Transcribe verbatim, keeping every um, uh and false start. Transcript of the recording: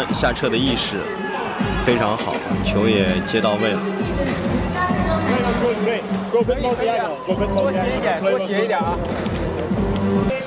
下撤的意识非常好，球也接到位了。 多斜一点，多斜一点啊！